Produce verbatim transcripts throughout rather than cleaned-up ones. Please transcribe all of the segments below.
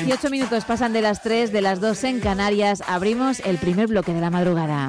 dieciocho minutos pasan de las tres, de las dos en Canarias. Abrimos el primer bloque de la madrugada.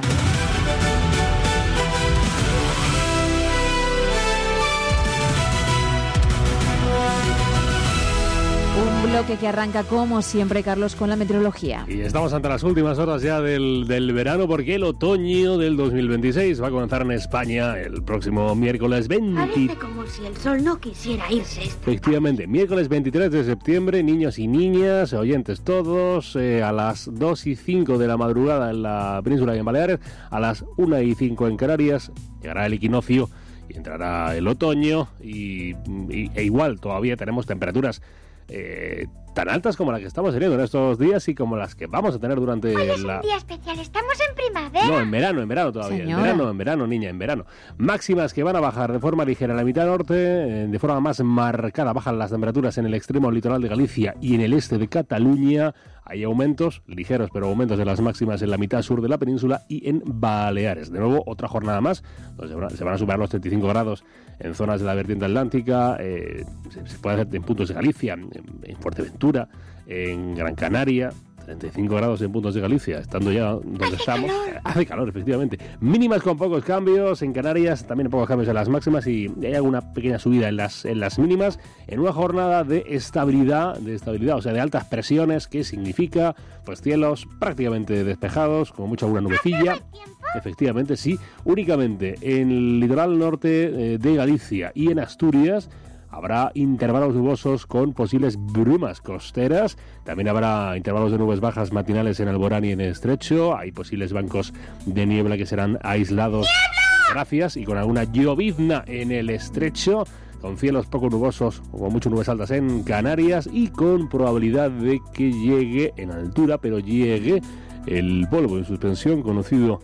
Un bloque que arranca como siempre, Carlos, con la meteorología. Y estamos ante las últimas horas ya del, del verano, porque el otoño del dos mil veintiséis va a comenzar en España el próximo miércoles veinte. Parece como si el sol no quisiera irse. Efectivamente, miércoles veintitrés de septiembre, niños y niñas, oyentes todos, eh, a las dos y cinco de la madrugada en la península y en Baleares, a las una y cinco en Canarias, llegará el equinoccio y entrará el otoño y, y, e igual todavía tenemos temperaturas Eh, tan altas como las que estamos teniendo en estos días y como las que vamos a tener durante Hoy es la... un día especial, estamos en primavera. No, en verano, en verano todavía. Señora. En verano, en verano, niña, en verano. Máximas que van a bajar de forma ligera en la mitad norte, eh, de forma más marcada bajan las temperaturas en el extremo litoral de Galicia y en el este de Cataluña. Hay aumentos, ligeros, pero aumentos de las máximas en la mitad sur de la península y en Baleares. De nuevo, otra jornada más, donde se van a superar los treinta y cinco grados en zonas de la vertiente atlántica, eh, se, se puede hacer en puntos de Galicia, en, en Fuerteventura, en Gran Canaria, treinta y cinco grados en puntos de Galicia, estando ya donde Hace estamos. calor. Hace calor, efectivamente. Mínimas con pocos cambios en Canarias, también pocos cambios en las máximas y hay alguna pequeña subida en las, en las mínimas, en una jornada de estabilidad, de estabilidad, o sea, de altas presiones, que significa pues cielos prácticamente despejados, con mucha alguna nubecilla. Efectivamente, sí. Únicamente en el litoral norte eh, de Galicia y en Asturias habrá intervalos nubosos con posibles brumas costeras. También habrá intervalos de nubes bajas matinales en Alborán y en Estrecho. Hay posibles bancos de niebla que serán aislados. ¡Niebla! Gracias. Y con alguna llovizna en el Estrecho, con cielos poco nubosos o con muchas nubes altas en Canarias y con probabilidad de que llegue en altura, pero llegue el polvo en suspensión conocido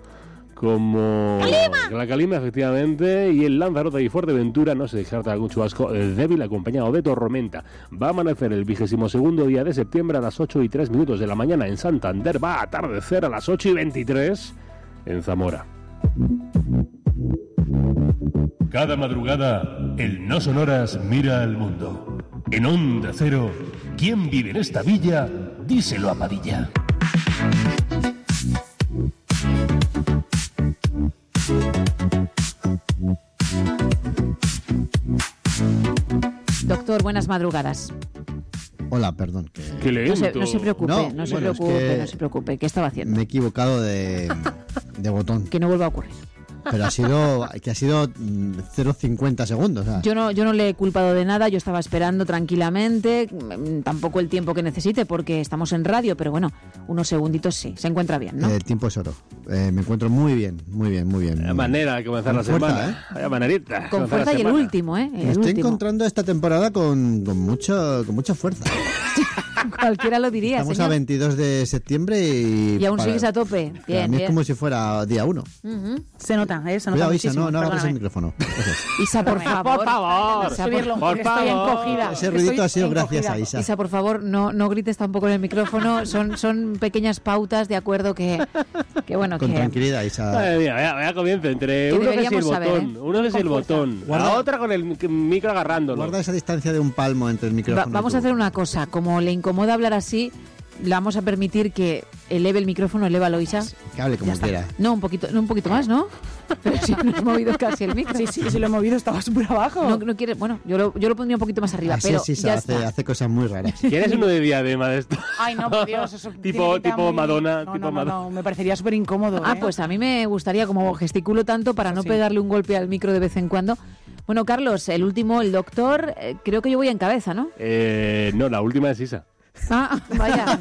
como ¡Calima! la calima, efectivamente, y en Lanzarote y Fuerteventura no se descarta algún chubasco débil acompañado de tormenta. Va a amanecer el vigésimo segundo día de septiembre a las ocho y tres minutos de la mañana en Santander. Va a atardecer a las ocho y veintitrés en Zamora. Cada madrugada, el No Sonoras mira al mundo. En Onda Cero, ¿quién vive en esta villa? Díselo a Padilla. Doctor, buenas madrugadas. Hola, perdón. Que... ¡Qué lento! No se, no se preocupe, No, no se bueno, es preocupe, que no se preocupe. ¿Qué estaba haciendo? Me he equivocado de, de botón. Que no vuelva a ocurrir. Pero ha sido que ha sido mm, cero coma cincuenta segundos. O sea. Yo no, yo no le he culpado de nada, yo estaba esperando tranquilamente, mm, tampoco el tiempo que necesite porque estamos en radio, pero bueno, unos segunditos sí, se encuentra bien, ¿no? El tiempo es oro. Eh, me encuentro muy bien, muy bien, muy bien. Vaya muy manera de comenzar Con la fuerza, semana. ¿eh? Vaya manerita. Con comenzar fuerza la y el semana. último, ¿eh? Me El estoy último. encontrando esta temporada con, con, mucho, con mucha fuerza. Cualquiera lo diría, Estamos señor. a veintidós de septiembre y... Y aún para- sigues a tope. para Bien, mí es bien. como si fuera día uno. Ujú. Se nota, ¿eh? Se nota Cuidado, Isa, muchísimo. no, no agarres el Perdóname. micrófono. Gracias. Isa, por favor. Por favor. Isa, por, Subirlo, por que estoy favor. encogida. Ese que ruidito estoy ha sido gracias encogida. a Isa. Isa, por favor, no, no grites tampoco en el micrófono. Son, son pequeñas pautas, de acuerdo, que, que bueno, Con que... tranquilidad, Isa. Madre mía, vaya, vaya comienzo entre Que uno que es el deberíamos botón, saber, ¿eh? uno que es el botón, Guarda- la otra con el mic- micro agarrándolo. Guarda esa distancia de un palmo entre el Va- micrófono. vamos y a tú. hacer una cosa. Como le incomoda hablar así, le vamos a permitir que eleve el micrófono, elévalo, Isa. Que hable como quiera. No, un poquito, no, un poquito más, ¿no? Pero si no has movido casi el micro. Sí, sí, si lo he movido estaba súper abajo. No, no quiere, bueno, yo lo, yo lo pondría un poquito más arriba, Así pero es, Isa, ya hace, está. hace cosas muy raras. ¿Quieres uno de diadema de esto? Ay, no, por Dios, eso Tipo- tiene pinta tipo muy- Madonna, No, tipo no, no, Madonna. no, me parecería súper incómodo. Ah, ¿eh? pues a mí me gustaría, como gesticulo tanto, para no Sí. pegarle un golpe al micro de vez en cuando. Bueno, Carlos, el último, el doctor, eh, creo que yo voy en cabeza, ¿no? Eh, no, la última es Isa. Ah, vaya.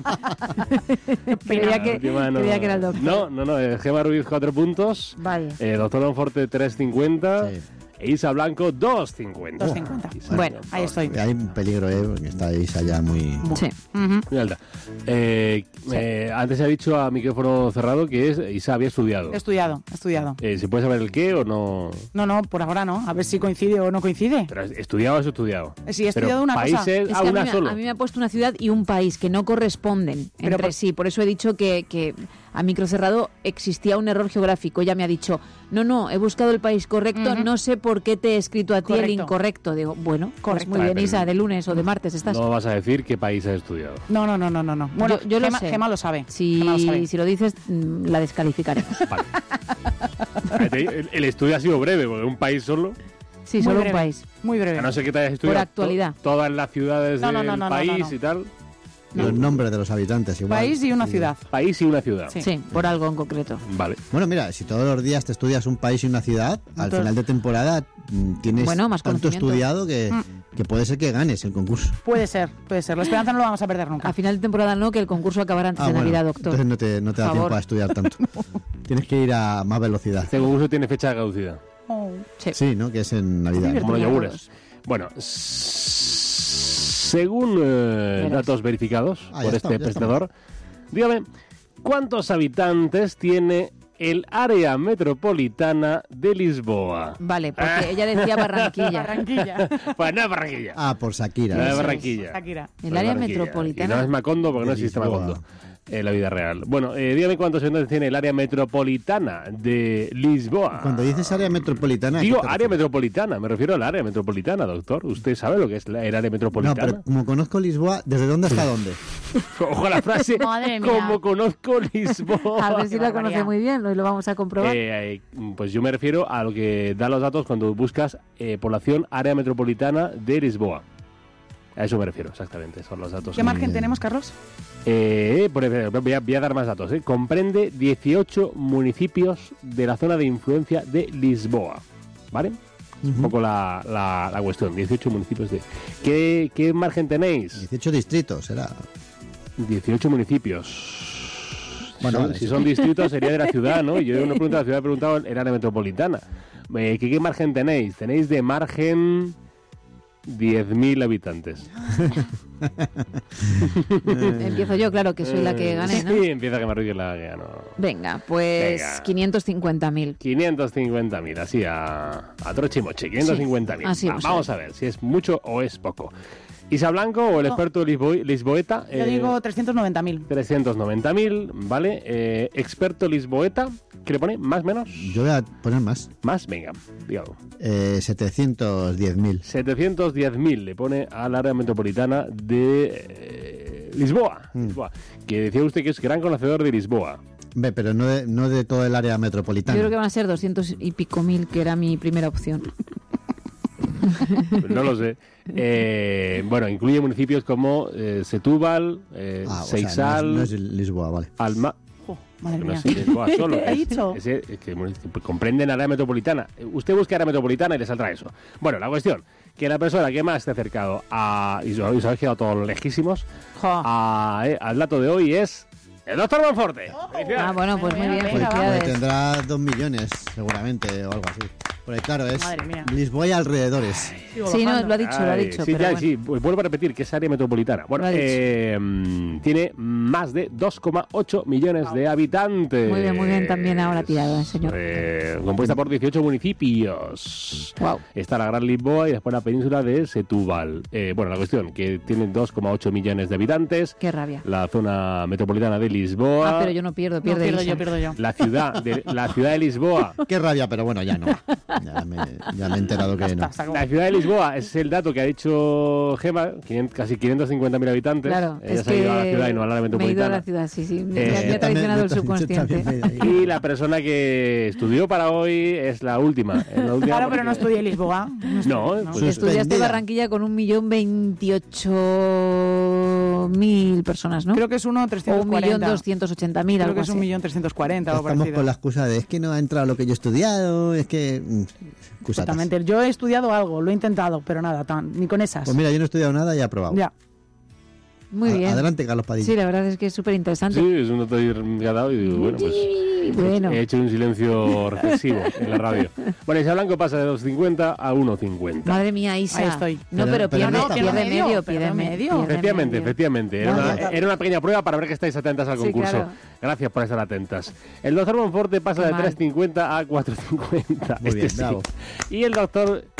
creía La que, última no. creía que era el doctor. No, no, no, eh, Gemma Ruiz cuatro puntos, Vale. eh, Doctor Monforte tres cincuenta Sí. e Isa Blanco dos cincuenta. dos cincuenta. Isa Bueno, Blanco, ahí estoy. Hay un peligro, ¿eh? Porque está Isa ya muy... Sí. Ujú. Muy alta. Eh, eh, antes se ha dicho a micrófono cerrado que es Isa había estudiado. He estudiado, he estudiado. Eh, ¿Se puede saber el qué o no? No, no, por ahora no. A ver si coincide o no coincide. Pero estudiado es estudiado. Eh, Sí, he Pero estudiado una cosa. países Es a que a, mí, una me- solo. a mí me ha puesto una ciudad y un país que no corresponden Pero entre por- sí. Por eso he dicho que, que a micro cerrado existía un error geográfico. Ella me ha dicho, no, no, he buscado el país correcto, Ujú. no sé por qué te he escrito a ti el Correcto. incorrecto. Digo, bueno, pues Correcto. muy bien, Vale, Isa, pero- de lunes o de martes estás. No vas a decir qué país has estudiado. No, no, no, no, no. no. Bueno, Yo- yo lo Gema, sé. Gema lo sabe. Si, Gema lo sabe. si lo dices, mm, la descalificaremos. Vale. A ver, te- el, el estudio ha sido breve, porque un país solo, Sí, Muy solo breve, un país. Muy breve. a no ser que te hayas estudiado actualidad. to- todas las ciudades No, no, del no, no, no, país no, no. y tal. Los nombres de los habitantes igual. País y una ciudad. País y una ciudad. Sí. Sí, por algo en concreto. Vale. Bueno, mira, si todos los días te estudias un país y una ciudad, al Entonces- final de temporada mm, tienes Bueno, más tanto conocimiento. estudiado que, que puede ser que ganes el concurso. Puede ser, puede ser. La esperanza no lo vamos a perder nunca. A final de temporada no, que el concurso acabará antes Ah, de bueno, Navidad, doctor. entonces no te, no te da Por favor. tiempo a estudiar tanto. Tienes que ir a más velocidad. Este concurso tiene fecha de caducidad, Oh. Sí. Sí, ¿no? Que es en Navidad. como los Divertido. yogures. Bueno, s- según eh, Verás. datos verificados Ah, por ya este está, ya prestador, dígame, ¿cuántos habitantes tiene el área metropolitana de Lisboa? Vale, porque ella decía Barranquilla. Barranquilla. Pues no es Barranquilla. Ah, por Shakira. No es Eso es. Barranquilla. Shakira. El No es área Barranquilla. metropolitana. Y no es Macondo porque no De existe Lisboa. Macondo en la vida real. Bueno, eh, dígame cuántos habitantes tiene el área metropolitana de Lisboa. Cuando dices área metropolitana... ¿a qué Digo te área refieres? metropolitana, me refiero al área metropolitana, doctor. ¿Usted sabe lo que es la- el área No, metropolitana? pero como conozco Lisboa, ¿desde dónde hasta dónde? Ojo a la frase, Madre mía. como conozco Lisboa. A ver si Qué la barbaridad. conoce muy bien, hoy lo vamos a comprobar. Eh, eh, pues yo me refiero a lo que dan los datos cuando buscas eh, población área metropolitana de Lisboa. A eso me refiero, exactamente, son los datos. ¿Qué margen tenemos, Carlos? Eh, por ejemplo, voy a, voy a dar más datos. eh. Comprende dieciocho municipios de la zona de influencia de Lisboa. ¿Vale? Un poco la, la, la cuestión. dieciocho municipios de... ¿Qué, qué margen tenéis? dieciocho distritos, será. dieciocho municipios. Bueno, Son- vale, si sí. son distritos sería de la ciudad, ¿no? Y yo no pregunto de la ciudad, he preguntado el área metropolitana. Eh, ¿qué, ¿Qué margen tenéis? Tenéis de margen diez mil habitantes. Empiezo yo, claro, que soy la que gané, ¿no? Sí, empieza que me ríe la que ganó. Venga, pues Venga. quinientos cincuenta mil. quinientos cincuenta mil, así a, a trochimoche, quinientos cincuenta mil. así Va, vamos a vamos a ver si es mucho o es poco. Isa Blanco o el No. experto lisbo- lisboeta. Yo eh, digo trescientos noventa mil. trescientos noventa mil, ¿vale? Eh, experto lisboeta, ¿qué le pone? ¿Más, menos? Yo voy a poner más. Más, venga, dígalo. Eh, setecientos diez mil. setecientos diez mil le pone al área metropolitana de eh, Lisboa, Mm. Lisboa. Que decía usted que es gran conocedor de Lisboa. Ve, pero no de, no de todo el área Yo metropolitana. creo que van a ser doscientos y pico mil, que era mi primera opción. No lo sé. Eh, bueno, incluye municipios como eh, Setúbal, eh, Ah, o sea, Seixal, no es, no es Lisboa, vale. Alma... Jo, madre No mía. es Lisboa solo. ¿Qué ha es- dicho? es- es que municipio- comprenden área metropolitana. Eh, Usted busca área metropolitana y le saldrá eso. Bueno, la cuestión, que la persona que más esté acercado a... Y os os habéis quedado todos lejísimos. Jo. a- eh, al dato de hoy es... ¡El doctor Monforte! Ah, bueno, pues muy bien, Venga, Pues, vamos. pues felicidades. tendrá dos millones, seguramente, o algo así. Porque claro, es Madre mía. Lisboa y alrededores. Sigo Sí, no, bajando. lo ha dicho, lo ha Ay, dicho. Sí, pero ya, bueno. sí, pues vuelvo a repetir que es área metropolitana. Bueno, Lo ha dicho. eh, mm, tiene más de dos coma ocho millones de habitantes. Muy bien, muy bien, también ahora tirado, eh, señor. Eh, compuesta por dieciocho municipios. Guau. Está la Gran Lisboa y después la península de Setúbal. Eh, bueno, la cuestión, que tiene dos coma ocho millones de habitantes. Qué rabia. La zona metropolitana de Lisboa. Ah, pero yo no pierdo, No, pierde pierdo Isa. yo, pierdo yo. La ciudad de, la ciudad de Lisboa. Qué rabia, pero bueno, ya no. Ya me, ya me he enterado que no. Está, se acabó. La ciudad de Lisboa es el dato que ha dicho Gema, quinientos casi quinientos cincuenta mil habitantes. Claro, Ella es se ha que ido a la ciudad y no a la área me he ido a metropolitana. la ciudad, sí, sí. Me, Eh, me ha Yo también- traicionado el yo también- yo subconsciente. también me he ido ahí. Y la persona que estudió para hoy es la última. es la última Claro, pero no porque- estudié en Lisboa. No, estudié, No, pues- Estudiaste Suspendida. Barranquilla con un millón veintiocho mil personas, ¿no? Creo que es uno o un trescientos millón cuarenta. doscientos ochenta mil, Creo algo que es un así. millón trescientos cuarenta o Estamos parecido. con la excusa de es que no ha entrado lo que yo he estudiado, es que... mm, excusatas. Exactamente. Yo he estudiado algo, lo he intentado, pero nada, tan, ni con esas. Pues mira, yo no he estudiado nada y he aprobado. Ya. Muy A- bien. Adelante, Carlos Padilla. Sí, la verdad es que es súper interesante. Sí, es un dato ahí dado y digo, bueno, pues Bueno, he hecho un silencio reflexivo en la radio. Bueno, Isa Blanco pasa de dos cincuenta a uno cincuenta. madre mía, Isa. Ahí estoy. No, Pero- pero, pero pierde, no está pierde mal. medio, Pero pierde medio. medio. pierde Efectivamente, medio. efectivamente. Era No, una, no, no. era una pequeña prueba para ver que estáis atentas al Sí, concurso. claro. Gracias por estar atentas. El doctor Monforte pasa Qué de mal. tres cincuenta a cuatro cincuenta. Muy bien, bravo. Y el doctor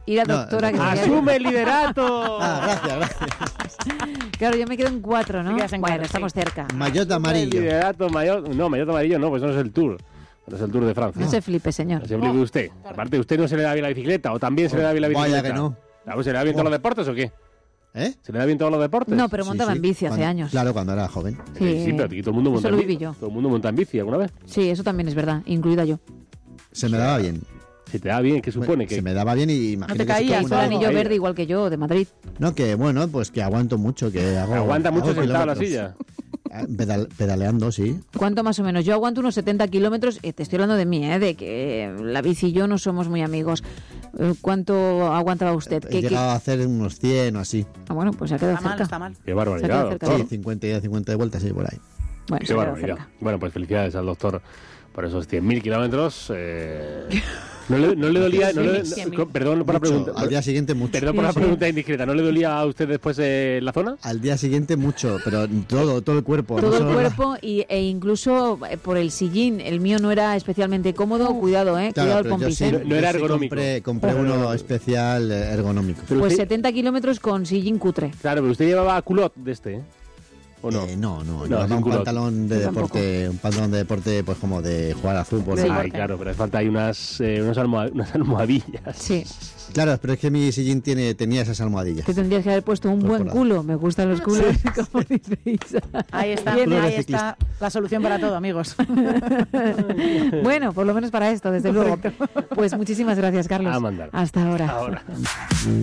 ir al No, doctora. no, que sería- ¡Asume el liderato! Ah, gracias, gracias. Claro, yo me quedo en cuatro, ¿no? Te quedas en Bueno, cuatro, estamos sí. cerca. Maillot El amarillo. liderato mayor... No, mayor amarillo no, pues no es el Tour. No es el Tour de Francia. No se flipe, señor. No se flipe usted. Aparte, ¿usted no se le da bien la bicicleta? ¿O también se le da bien la Vaya bicicleta? que no. Ah, pues, ¿se le da bien todos los deportes o qué? ¿Eh? ¿Se le da bien todos los deportes? No, pero Sí, montaba sí, en bici hace cuando- años. Claro, cuando era joven. Sí, sí, pero aquí todo el mundo monta Eso lo en viví bici. yo. Todo el mundo monta en bici alguna vez. Sí, eso también es verdad, incluida yo. Se me daba bien. Si te da bien, ¿qué supone? que Se me daba bien y imagino te que caías, sí, Hizo como el una- anillo ahí. verde igual que yo, de Madrid. No, que bueno, pues que aguanto mucho, que hago... Aguanta mucho hago sentado en la kilómetros. silla. Ah, pedal- pedaleando, sí. ¿Cuánto más o menos? Yo aguanto unos setenta kilómetros, eh, te estoy hablando de mí, ¿eh? De que la bici y yo no somos muy amigos. Eh, ¿Cuánto aguantaba usted? He ¿Qué- qué- llegado a hacer unos cien o así. Ah, bueno, pues se ha quedado Está mal, cerca. está mal. Qué Se ha barbaridad. quedado cerca. doctor. Sí, cincuenta y cincuenta de vueltas, sí, por ahí. Bueno, Qué se ha quedado barbaridad. cerca. Bueno, pues felicidades al doctor por esos cien mil kilómetros. Eh... ¿No, le, ¿No le dolía? No le- cien mil. no- perdón por la Mucho. pregunta. Al día siguiente mucho. Perdón por la Sí, sí. pregunta indiscreta. ¿No le dolía a usted después eh, la zona? Al día siguiente mucho, pero todo, todo el cuerpo. no Todo el solo la- cuerpo y, e incluso eh, por el sillín. El mío no era especialmente cómodo. Cuidado, ¿eh? Claro, Cuidado el pero yo pompis, sí- ¿eh? No- no yo era sí ergonómico. Compré, compré uno especial eh, ergonómico. Pero Pues usted- setenta kilómetros con sillín cutre. Claro, pero usted llevaba culot de este, ¿eh? ¿O no? Eh, no, no, No, llevaba sin un culote. pantalón de Yo tampoco. deporte, un pantalón de deporte, pues como de jugar a fútbol. Sí. sí. Ay, claro, pero hace falta ahí unas, eh, unas, almohad- unas almohadillas. Sí. Claro, pero es que mi sillín tiene, tenía esas almohadillas. Te tendrías que haber puesto un Pues buen por ahí. culo. Me gustan los culos, como dice Isa. Ahí está, Bien, ahí de está la solución para todo, amigos. Bueno, por lo menos para esto, desde luego. Pues muchísimas gracias, Carlos. A mandar. Hasta ahora. Ahora.